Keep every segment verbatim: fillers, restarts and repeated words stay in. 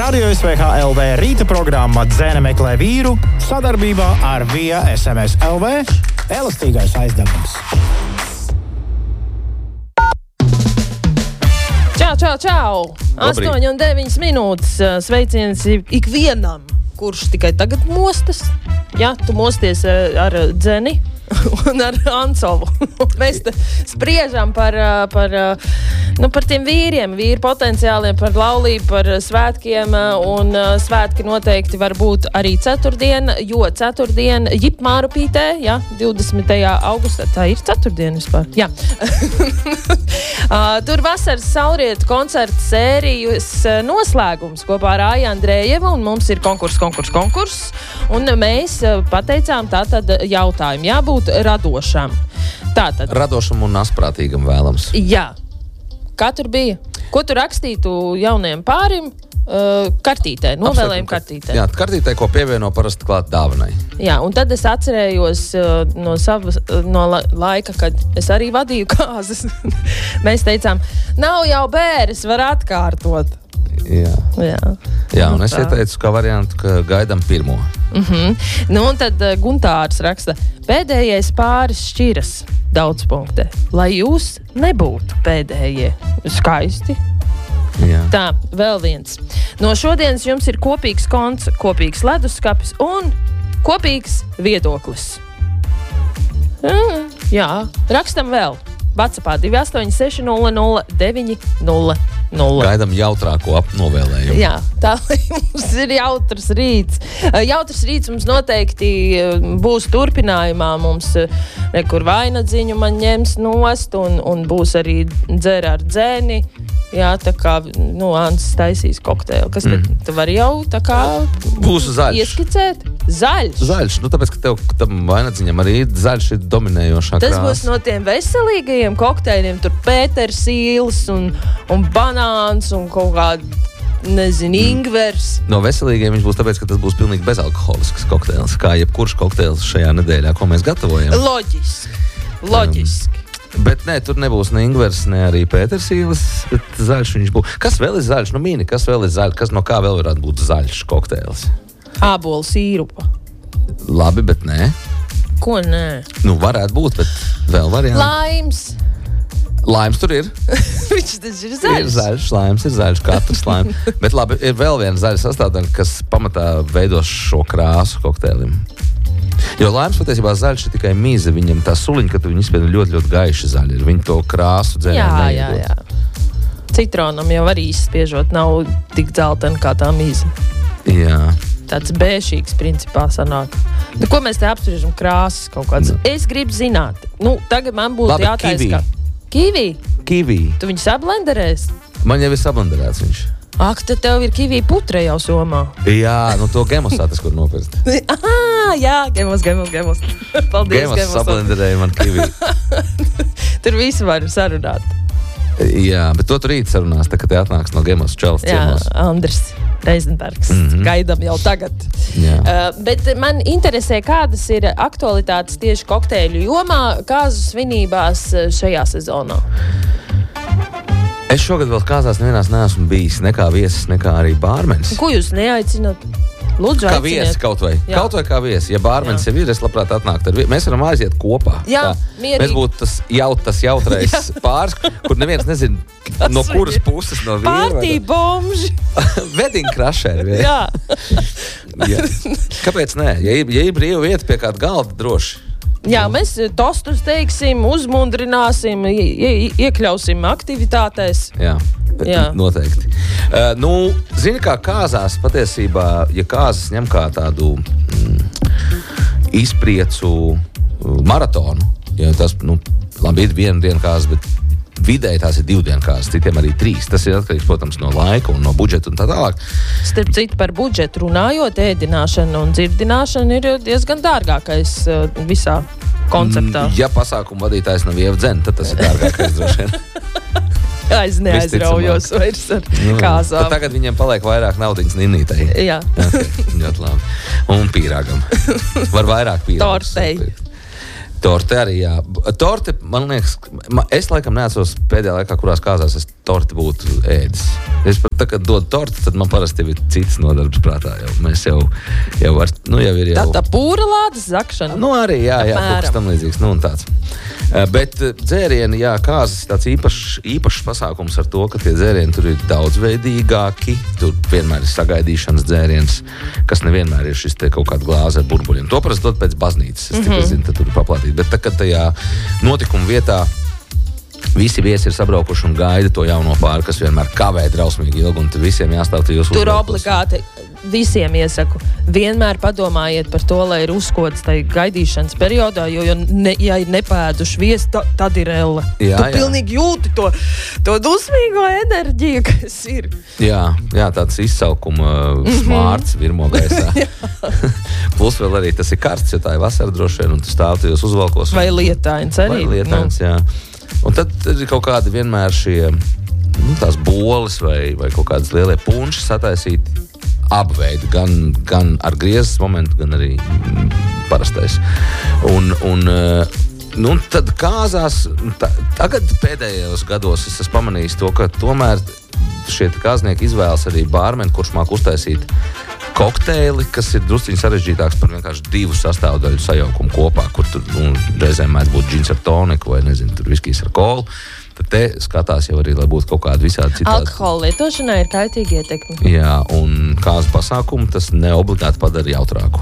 Radio S V H L V rīta programma Dzene meklē vīru sadarbībā ar Via S M S L V elastīgais aizdevums. Čau, čau, čau! astoņi un deviņas minūtes sveiciens ikvienam, kurš tikai tagad mostas. Jā, tu mosties ar Dzeni un ar Ansovu. Mēs te spriežam par, par, nu, par tiem vīriem, vīru potenciāliem, par laulību, par svētkiem, un svētki noteikti var būt arī ceturtdien, jo ceturtdien Jipmārupītē, jā, divdesmitajā augustā, tā ir ceturtdien vispār, jā. Tur vasaras saulrietu koncerta sērijas noslēgums kopā ar Āju Andrējevu, un mums ir konkurs, konkurs, konkurs, un mēs pateicām tātad jautājumu, jābūt radošam. Tātad. Radošam un asprātīgam vēlams. Jā. Kā tur bija? Ko tu rakstītu jaunajam pārim? Uh, kartītē, novēlējumu kartītē. Jā, kartītē, ko pievieno parasti klāt dāvanai. Jā, un tad es atcerējos uh, no savas, uh, no la- laika, kad es arī vadīju kāzas. Mēs teicām, nav jau bēres, var atkārtot. Jā. Jā. Jā, un es ieteicu kā variantu, ka gaidam pirmo. Mhm. Nu, un tad uh, Guntārs raksta, pēdējais pāris šķiras, daudz punkte, lai jūs nebūtu pēdējie. Skaisti. Jā. Tā, vēl viens. No šodienas jums ir kopīgs konts, kopīgs leduskapis un kopīgs viedoklis. Mm, jā, rakstam vēl. WhatsAppā divi astoņi seši nulle nulle deviņi nulle nulle. Gaidam jautrāko apnovēlējumu. Jā, tā lai mums ir jautrs rīts. Jautrs rīts mums noteikti būs turpinājumā. Mums nekur vainadziņu man ņems nost un, un būs arī dzer ar dzēni. Jā, tā kā, nu, Ants taisīs kokteili. Kas tad? Mm. Tu vari jau tā kā Būs zaļš. ieskicēt? Zaļš. Zaļš, nu tāpēc, ka tev tam vainadziņam arī zaļš ir dominējošā Tas krāsa. būs no tiem veselīgajiem kokteļiem. Tur pētersīles un, un banāns un kaut kāda, nezinu, ingvers. No veselīgiem viņš būs tāpēc, ka tas būs pilnīgi bezalkoholisks kokteils, kā jebkurš kokteils šajā nedēļā, ko mēs gatavojam. Loģiski. Loģiski. Um, bet nē, tur nebūs ne ingvers, ne arī pētersīles, bet zaļš viņš būs. Kas vēl ir zaļš? Nu, mīni, kas vēl ir zaļš? Kas no kā vēl varētu būt zaļš kokteils? Ābolu sīrupa. Labi, bet nē. Ko nē? Nu, varētu būt, bet vēl varianti. Laims. Laims tur ir. Viņš tas ir zaļš. Ir zaļš, laims ir zaļš, katrs laims. Bet labi, ir vēl viena zaļa sastāvdaļa, kas pamatā veidos šo krāsu kokteilim. Jo laims patiesībā zaļš ir tikai mīze. Viņam tā suliņa, ka tu viņu izspiedi ļoti, ļoti gaiši zaļi ir. Viņi to krāsu dzēnē Jā, jā, neiedod. jā. Citronam jau arī izspiežot nav tik dzeltena kā tā mīze. Jā. Tāds bēšīgs principā sanāk. Nu, ko mēs te apspriežam? Krāsas kaut kāds. Nu. Es gribu zināt. Nu, tagad man būtu Labi, jātaisa kivi. kā... Kivi? Kivī. Tu viņus ablenderēs? Man jau ir sablenderēts viņš. Ak, tad tev ir kivī putre jau somā. Jā, nu to gemosā tas, kur nopirkt. Aha, jā, gemos, gemos, gemos. Paldies, Gemos gemos. sablenderēja man kivī. Tur visu var sarunāt. Jā, bet to tu rīt sarunās, tā, kad te atnāks no gemos čels Jā, ciemos. Andris Reizenbergs. Mhm. Gaidam jau tagad. Jā. Uh, bet man interesē, kādas ir aktualitātes tieši kokteļu jomā, kāzu svinībās uh, šajā sezonā. Es šogad vēl kāzās nevienās neesmu bijis, nekā viesis, nekā arī bārmenis. Ko jūs neaicināt? Lūdzu, Kā aiciniet. viesi kaut vai. Jā. Kaut vai kā viesi. Ja bārmenis Jā. jau ir, es labprāt atnāktu ar viesi. Mēs varam aiziet kopā. Jā, Tā. mierīgi. Mēs būtu tas, jaut, tas jautrais pāris, kur neviens nezin, no Tas kuras ir puses no vīra. Partī bomži. Wedding crasher. Jā. Jā. Kāpēc nē? Ja ir, ja ir brīva vieta pie kāda galda, droši. Jā, mēs tostus teiksim, uzmundrināsim, ie, ie, iekļausim aktivitātēs. Jā, bet Jā. noteikti. Uh, nu, zini, kā kāzās patiesībā, ja kāzas ņem kā tādu mm, izpriecu uh, maratonu, ja tas, nu, labi, ir viena diena kāzas, bet vidēji tās ir divu dienu kāzas, citiem arī trīs. Tas ir atkarīgs, protams, no laika un no budžeta un tā tālāk. Starp citu, par budžetu runājot, ēdināšana un dzirdināšana ir diezgan dārgākais uh, visā konceptā. Ja pasākumu vadītājs nav Ieva Dzene, tad tas ir dārgākais droši vien. Es neaizraujos vairs ar Nu, kāzām. tad tagad viņiem paliek vairāk naudiņas Ninnītei. Jā. Okay, ļoti labi. Un pīrāgam. Var vairāk pīrāgus. Tortei. Torte arī, jā. Torte, man liekas, es laikam neatceros pēdējā laikā, kurās kāzās es torte būtu ēdis. Es pat tā, kad dod torte, tad man parasti ir cits nodarbs prātā. Jau. Mēs jau, jau var, nu jau ir jau... Tā tā pūra lādes zakšana? Nu arī, jā, jā, kaut kas tam līdzīgs, nu un tāds. Bet dzērieni, jā, kāzas ir tāds īpašs, īpašs pasākums ar to, ka tie dzērieni tur ir daudzveidīgāki, tur vienmēr ir sagaidīšanas dzēriens, kas nevienmēr ir šis te kaut kāda glāze ar burbuļiem. To parasti dod pēc baznīcas, es mm-hmm. tikai zinu, tad tur ir paplātīt. Bet tā, kad tajā notikuma vietā visi viesi ir sabraukuši un gaida to jauno pāri, kas vienmēr kavē drausmīgi ilgi, un tad visiem jāstāv tajos uzvalkos. Tur obligāti visiem iesaku, vienmēr padomājiet par to, lai ir uzkods tai gaidīšanas periodā, jo, jo ne, ja ir nepēduši viesi, ta, tad ir elle. Jā, tu jā. pilnīgi jūti to, to dusmīgo enerģiju, kas ir. Jā, jā, tāds izsaukuma mm-hmm. smārts virmo gaisā. Plus vēl arī tas ir karsts, jo tā ir vasara droši vien, un tu stāv tajos uzvalkos. Vai lietains arī. Vai lietains, nu. Jā. Un tad ir kaut kādi vienmēr šie, nu, tās boles vai, vai kaut kādas lielie punši sataisīti apveidi, gan, gan ar griezes momentu, gan arī mm, parastais. Un, un, nu, tad kāzās, ta, tagad pēdējos gados es esmu pamanījis to, ka tomēr šie kāznieki izvēlas arī bārmeni, kurš māk uztaisīt kokteili, kas ir drusciņi sarežģītāks par vienkārši divu sastāvdaļu sajaukumu kopā, kur tur nu, reizēm mēdz būt džins ar toniku vai, nezinu, tur viskijs ar kolu. Tad te skatās jau arī, lai būtu kaut kāda visādi citādi. Alkohola lietošanai ir kaitīgi ietekmi. Jā, un kāzu pasākumu tas neobligāti padara jautrāku.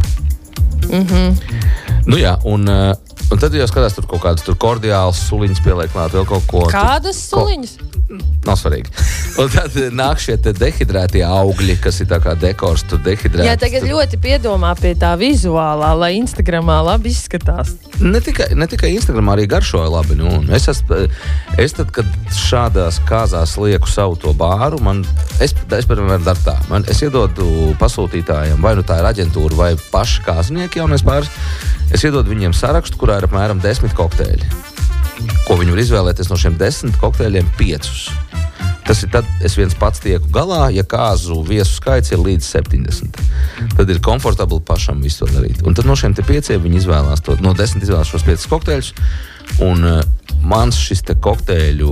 Mhm. Nu jā, un, un tad jau skatās tur kaut kādas tur kordiāls suliņas pieliek klāt, vēl kaut ko. Kādas tur, suliņas? Ko, nav svarīgi. Un tad nāk šie te dehidrētie augļi, kas ir tā kā dekors, tur dehidrēti. Jā, tagad tur... ļoti piedomā pie tā vizuālā, lai Instagramā labi izskatās. Ne tikai, ne tikai Instagramā, arī garšoja labi. Nu, es, esmu, es tad, kad šādās kāzās lieku savu to bāru, man, es, es piemēram daru tā. Man, es iedodu pasūtītājiem, vai nu tā ir aģentūra, vai paši kāznieki jaunais pāris, es iedodu viņiem sarakstu, kurā ir apmēram desmit kokteļi. Ko viņi var izvēlēties no šiem desmit kokteļiem piecus. Tas ir tad, es viens pats tieku galā, ja kāzu viesu skaits ir līdz septiņdesmit. Tad ir komfortabli pašam visu to darīt. Un tad no šiem te pieciem viņi izvēlās to, no desmit izvēlās šos piecus kokteļus. Un uh, mans šis te kokteļu,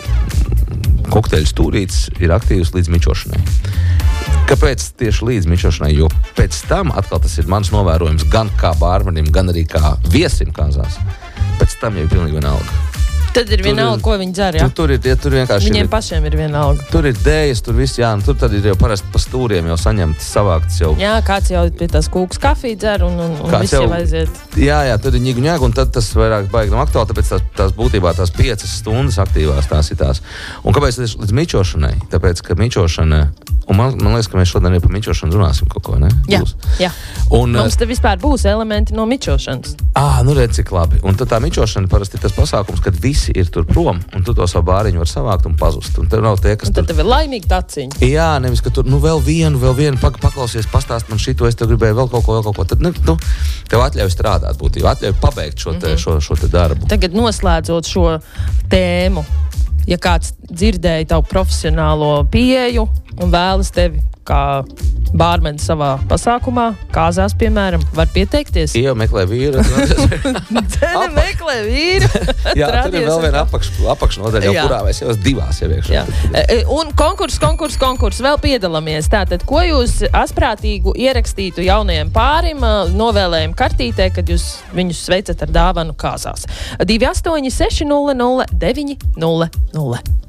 kokteļu stūrīts ir aktīvs līdz mičošanai. Kāpēc tieši līdz mičošanai? Jo pēc tam atkal tas ir mans novērojums gan kā bārmenim, gan arī kā viesim kāzās. Pēc tam jau ir pilnīgi vienalga. Tad ir vienalga, ko viņi dzer, jā? Tur, tur ir, ja, tur vienkārši Viņiem ir, pašiem ir vienalga. Tur ir dējas, tur viss, jā, un tur tad ir jau parasti pa stūriem jau saņemts, savākts jau. Jā, kāds jau pie tās kūkas kafiju dzer, un, un, un viss jau aiziet. Jā, jā, tad ir ņigu ņēgu, un tad tas vairāk baigi nav aktuāli, tāpēc tās, tās būtībā tās piecas stundas aktīvās tās ir tās. Un kāpēc tas līdz mičošanai? Tāpēc, ka mičošana, un man, man liekas, ka mēs šodien arī par mičošanu runāsim kaut ko, ne? Jā, Būs. jā. Un, mums te vispār būs elementi no mičošanas. Ā, nu redz, cik labi. Un tad tā mičošana parasti ir tas pasākums, kad visi ir tur prom, un tu to savu bāriņu var savākt un pazust. Un tev nav tie, kas un tad tur... tev ir laimīgi taciņi. Jā, nevis, ka tur, nu vēl vienu, vēl vienu, pak, paklausies, pastāst man šito, es tev gribēju vēl kaut ko, vēl kaut ko. Tad, ne, nu, tev atļauj strādāt būtībā, atļauj pabeigt šo te, mm-hmm. šo, šo te darbu. Tagad noslēdzot šo tēmu, ja kāds dzirdēja tavu profesionālo pieeju un vēlas tevi kā bārmeni savā pasākumā, kāzās, piemēram, var pieteikties. Jā, meklē vīru. Dzene meklē vīru. Jā, tur ir vēl viena apakš, apakšnodaļa, jau kurā mēs jau divās ieviekšu. Un konkurs, konkurs, konkurs, vēl piedalāmies. Tātad, ko jūs asprātīgu ierakstītu jaunajiem pārim, novēlējumu kartītē, kad jūs viņus sveicat ar dāvanu kāzās? divi astoņi seši nulle nulle deviņi nulle nulle.